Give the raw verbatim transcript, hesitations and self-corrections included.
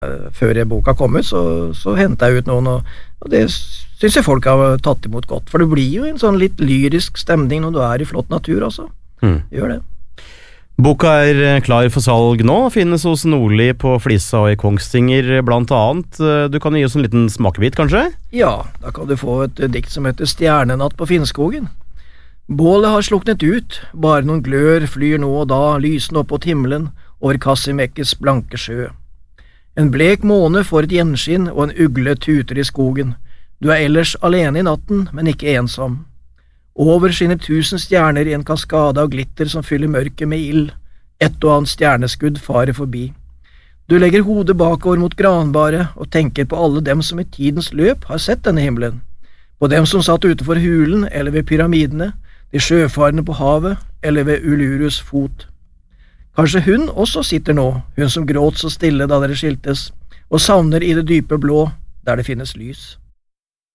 før boka kom ut, så, så hentet jeg ut noen, og, og det synes jeg folk har tatt imot godt, for det blir jo en sånn litt lyrisk stemning når du er i flott natur også. Mm. Gjør det. Boka er klar for salg nå, finnes hos Nordli på Flisa og i Kongsvinger blant annet. Du kan gi oss en liten smakebit, kanskje? Ja, da kan du få et dikt som heter Stjernenatt på Finnskogen. Bålet har sluknet ut, bare noen glør flyr nå og da, lysende opp mot himmelen, over Kassimekkes blanke sjø. En blek måne får et gjenskinn, og en ugle tuter i skogen. Du er ellers alene i natten, men ikke ensom. Over skinner tusen stjerner i en kaskade av glitter som fyller mørket med ild. Et og annet stjerneskudd farer forbi. Du legger hodet bakover mot granbaret og tenker på alle dem som i tidens løp har sett denne himmelen. På dem som satt utenfor hulen eller ved pyramidene, de sjøfarende på havet eller ved Ulurus fot. Kanskje hun også sitter nå, hun som gråt så stille da dere skiltes, og savner i det dype blå, der det finnes lys.